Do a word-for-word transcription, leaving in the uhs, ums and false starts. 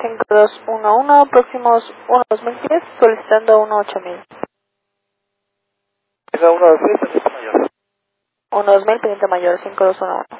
cinco dos uno uno, próximos uno dos mil diez, solicitando uno ocho mil. Llega uno dos mil, pendiente mayor. uno dos mil, pendiente mayor, cinco dos uno uno.